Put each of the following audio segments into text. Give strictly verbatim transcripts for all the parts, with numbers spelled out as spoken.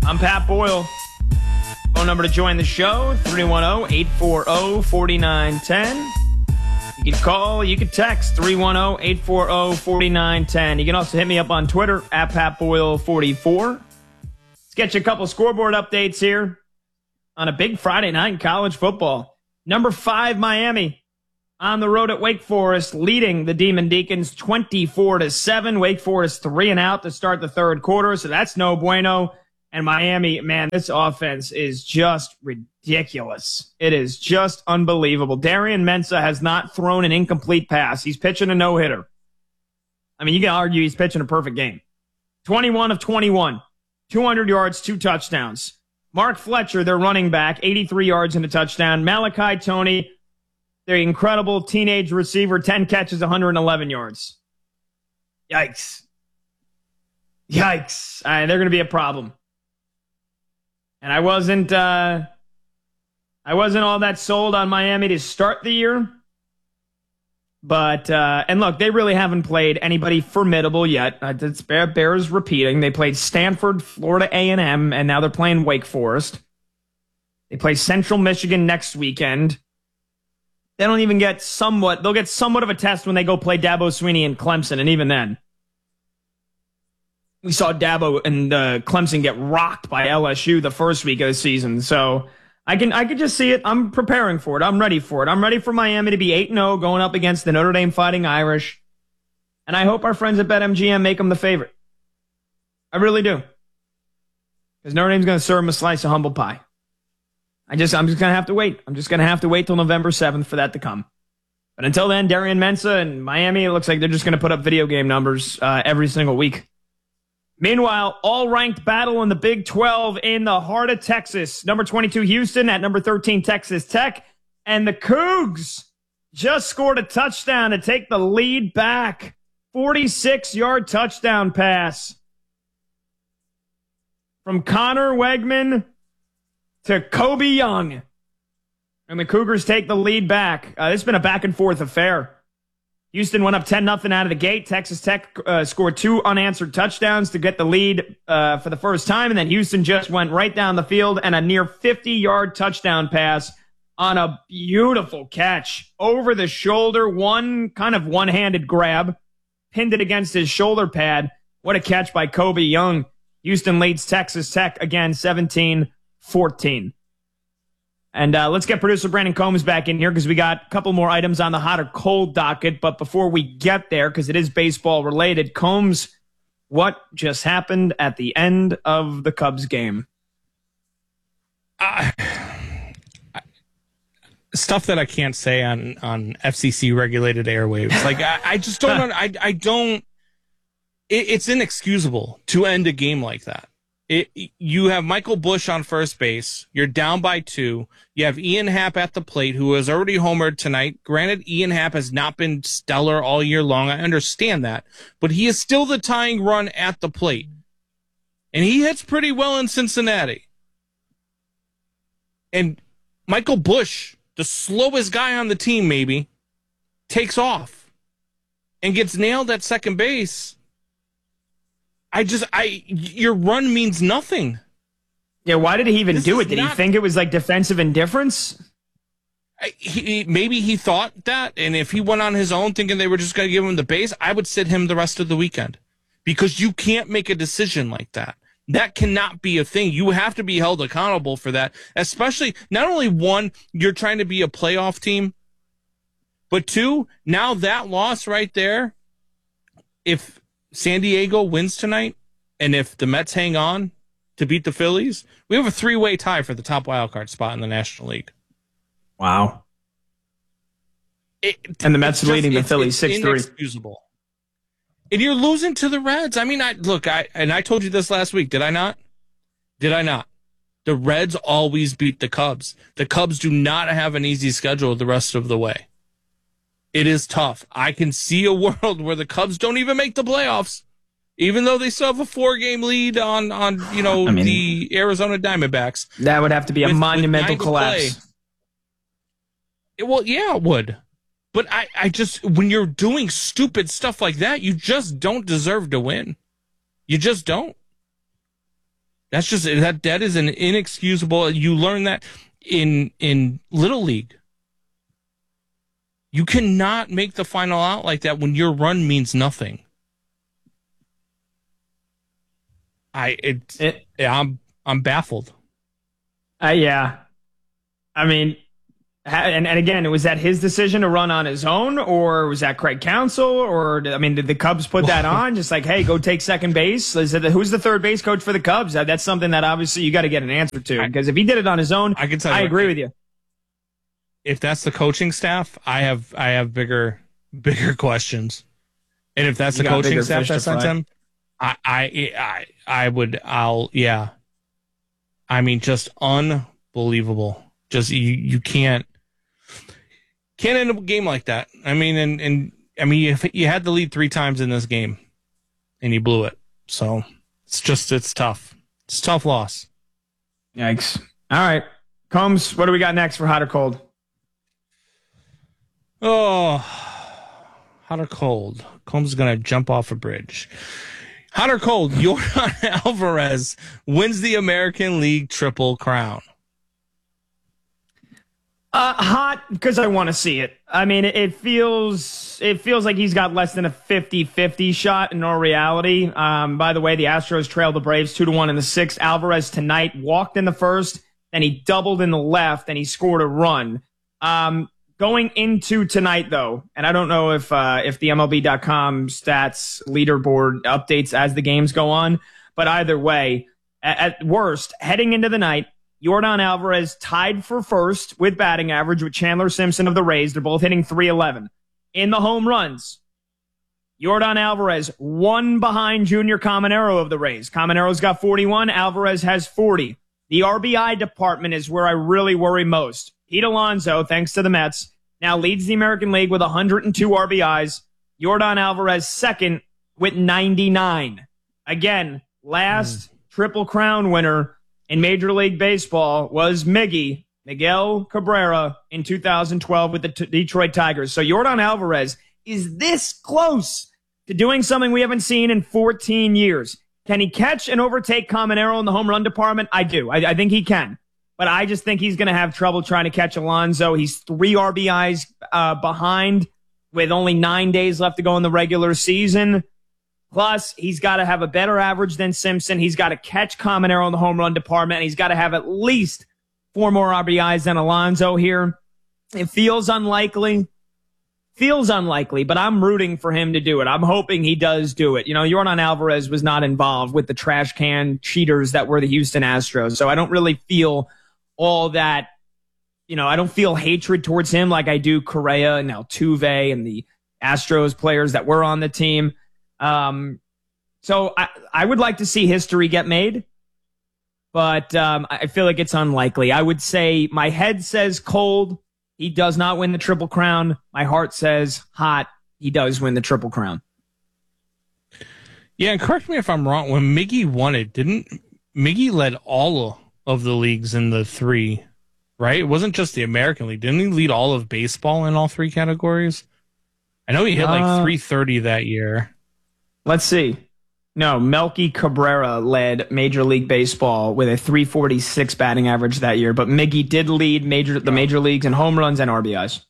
I'm Pat Boyle. Phone number to join the show, three one zero, eight four zero, four nine one zero. You can call, you can text, three one zero, eight four zero, four nine one zero. You can also hit me up on Twitter, at Pat Boyle forty-four. Let's get you a couple scoreboard updates here on a big Friday night in college football. Number five, Miami, on the road at Wake Forest, leading the Demon Deacons twenty-four to seven. Wake Forest three and out to start the third quarter, so that's no bueno. And Miami, man, this offense is just ridiculous. It is just unbelievable. Darian Mensah has not thrown an incomplete pass. He's pitching a no-hitter. I mean, you can argue he's pitching a perfect game. twenty-one of twenty-one, two hundred yards, two touchdowns. Mark Fletcher, their running back, eighty-three yards and a touchdown. Malachi Toney, their incredible teenage receiver, ten catches, one hundred eleven yards. Yikes. Yikes. Uh, they're going to be a problem. And I wasn't, uh, I wasn't all that sold on Miami to start the year. But, uh, and look, they really haven't played anybody formidable yet. Uh, it's bear, bears repeating. They played Stanford, Florida A and M, and now they're playing Wake Forest. They play Central Michigan next weekend. They don't even get somewhat, they'll get somewhat of a test when they go play Dabo Swinney and Clemson, and even then. We saw Dabo and uh, Clemson get rocked by L S U the first week of the season. So I can I can just see it. I'm preparing for it. I'm ready for it. I'm ready for Miami to be eight and oh going up against the Notre Dame Fighting Irish. And I hope our friends at BetMGM make them the favorite. I really do. Because Notre Dame's going to serve them a slice of humble pie. I just, I'm just going to have to wait. I'm just going to have to wait till November seventh for that to come. But until then, Darian Mensah and Miami, it looks like they're just going to put up video game numbers uh, every single week. Meanwhile, all-ranked battle in the Big twelve in the heart of Texas. Number twenty-two, Houston, at number thirteen, Texas Tech. And the Cougs just scored a touchdown to take the lead back. forty-six-yard touchdown pass from Connor Wegman to Kobe Young. And the Cougars take the lead back. Uh, this has been a back-and-forth affair. Houston went up ten nothing out of the gate. Texas Tech uh, scored two unanswered touchdowns to get the lead uh, for the first time. And then Houston just went right down the field and a near fifty-yard touchdown pass on a beautiful catch over the shoulder. One kind of one-handed grab, pinned it against his shoulder pad. What a catch by Kobe Young. Houston leads Texas Tech again, seventeen fourteen. And uh, let's get producer Brandon Combs back in here because we got a couple more items on the hot or cold docket. But before we get there, because it is baseball related, Combs, what just happened at the end of the Cubs game? Uh, stuff that I can't say on, on F C C regulated airwaves. Like I, I just don't. I I don't. It, it's inexcusable to end a game like that. It, you have Michael Busch on first base. You're down by two. You have Ian Happ at the plate, who has already homered tonight. Granted, Ian Happ has not been stellar all year long. I understand that. But he is still the tying run at the plate. And he hits pretty well in Cincinnati. And Michael Busch, the slowest guy on the team maybe, takes off and gets nailed at second base. I just, I, your run means nothing. Yeah, why did he even This do is it? Did not- he think it was like defensive indifference? I, he, maybe he thought that, and if he went on his own thinking they were just going to give him the base, I would sit him the rest of the weekend. Because you can't make a decision like that. That cannot be a thing. You have to be held accountable for that. Especially, not only one, you're trying to be a playoff team, but two, now that loss right there, if San Diego wins tonight, and if the Mets hang on to beat the Phillies, we have a three-way tie for the top wildcard spot in the National League. Wow. It, and the Mets just, leading the Phillies six three. Inexcusable. And you're losing to the Reds. I mean, I look, I and I told you this last week, did I not? Did I not? The Reds always beat the Cubs. The Cubs do not have an easy schedule the rest of the way. It is tough. I can see a world where the Cubs don't even make the playoffs, even though they still have a four-game lead on, on you know, I mean, the Arizona Diamondbacks. That would have to be a with, monumental with collapse. It, well, yeah, it would. But I, I just, when you're doing stupid stuff like that, you just don't deserve to win. You just don't. That's just that that is an inexcusable. You learn that in in Little League. You cannot make the final out like that when your run means nothing. I it, it I'm I'm baffled. Uh, yeah, I mean, and and again, was that his decision to run on his own, or was that Craig Counsell, or I mean, did the Cubs put that on? Just like, hey, go take second base. Is it, who's the third base coach for the Cubs? That's something that obviously you got to get an answer to, because if he did it on his own, I can tell you, I agree with you. If that's the coaching staff, I have I have bigger bigger questions. And if that's You the got coaching bigger staff fish that to sent fry. him, I, I I I would I'll yeah. I mean, just unbelievable. Just you you can't can't end a game like that. I mean, and and I mean, if you had the lead three times in this game, and you blew it, so it's just it's tough. It's a tough loss. Yikes! All right, Combs, what do we got next for hot or cold? Oh, hot or cold? Combs is going to jump off a bridge. Hot or cold? Yordan Alvarez wins the American League Triple Crown. Uh, hot because I want to see it. I mean, it, it feels it feels like he's got less than a fifty-fifty shot in all reality. Um, by the way, the Astros trailed the Braves two to one in the sixth. Alvarez tonight walked in the first, then he doubled in the left, and he scored a run. Um, Going into tonight, though, and I don't know if uh, if the M L B dot com stats leaderboard updates as the games go on, but either way, at, at worst, heading into the night, Yordan Alvarez tied for first with batting average with Chandler Simpson of the Rays. They're both hitting three eleven. In the home runs, Yordan Alvarez one behind Junior Caminero of the Rays. Caminero's got forty-one. Alvarez has forty. The R B I department is where I really worry most. Pete Alonso, thanks to the Mets, now leads the American League with one hundred two R B Is. Yordan Alvarez second with ninety-nine. Again, last mm. Triple Crown winner in Major League Baseball was Miggy, Miguel Cabrera, in two thousand twelve with the T- Detroit Tigers. So Yordan Alvarez is this close to doing something we haven't seen in fourteen years. Can he catch and overtake Caminero in the home run department? I do. I, I think he can. But I just think he's going to have trouble trying to catch Alonso. He's three R B Is uh, behind with only nine days left to go in the regular season. Plus, he's got to have a better average than Simpson. He's got to catch Caminero in the home run department. And he's got to have at least four more R B Is than Alonso here. It feels unlikely. Feels unlikely, but I'm rooting for him to do it. I'm hoping he does do it. You know, Yordan Alvarez was not involved with the trash can cheaters that were the Houston Astros. So I don't really feel all that, you know, I don't feel hatred towards him like I do Correa and Altuve and the Astros players that were on the team. Um, so I, I would like to see history get made, but um, I feel like it's unlikely. I would say my head says cold. He does not win the Triple Crown. My heart says hot. He does win the Triple Crown. Yeah, and correct me if I'm wrong. When Miggy won it, didn't Miggy led all of the leagues in the three, right? It wasn't just the American League. Didn't he lead all of baseball in all three categories? I know he hit like uh, three thirty that year. Let's see. No, Melky Cabrera led Major League Baseball with a three forty-six batting average that year, but Miggy did lead major the major leagues in home runs and R B Is.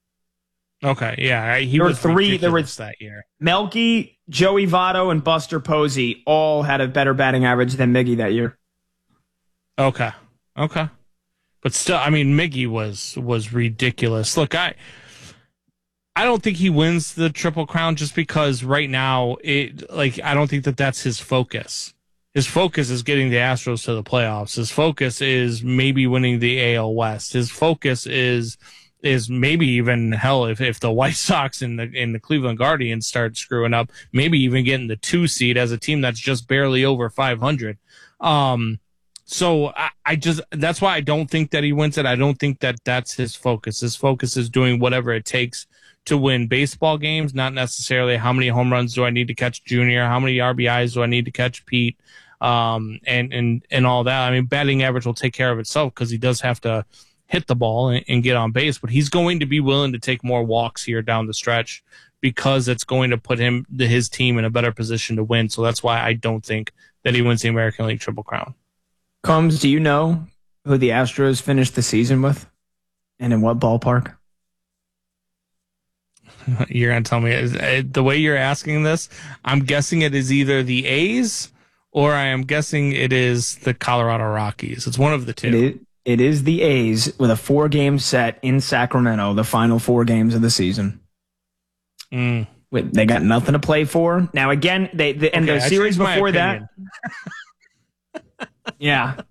Okay, yeah, he there was were three. There were that year. Melky, Joey Votto, and Buster Posey all had a better batting average than Miggy that year. Okay, okay, but still, I mean, Miggy was was ridiculous. Look, I. I don't think he wins the Triple Crown just because right now, it like I don't think that that's his focus. His focus is getting the Astros to the playoffs. His focus is maybe winning the A L West. His focus is is maybe even hell if, if the White Sox and the and the Cleveland Guardians start screwing up, maybe even getting the two seed as a team that's just barely over five hundred. Um, so I, I just that's why I don't think that he wins it. I don't think that that's his focus. His focus is doing whatever it takes to win baseball games, not necessarily how many home runs do I need to catch Junior, how many R B Is do I need to catch Pete, um, and and and all that. I mean, batting average will take care of itself because he does have to hit the ball and, and get on base, but he's going to be willing to take more walks here down the stretch because it's going to put him his team in a better position to win. So that's why I don't think that he wins the American League Triple Crown. Combs, do you know who the Astros finished the season with? And in what ballpark? You're going to tell me, is, uh, the way you're asking this, I'm guessing it is either the A's or I am guessing it is the Colorado Rockies. It's one of the two. It is, it is the A's with a four-game set in Sacramento, the final four games of the season. Mm. They got nothing to play for. Now, again, they, they and Okay, the I series changed my before that. opinion. Yeah.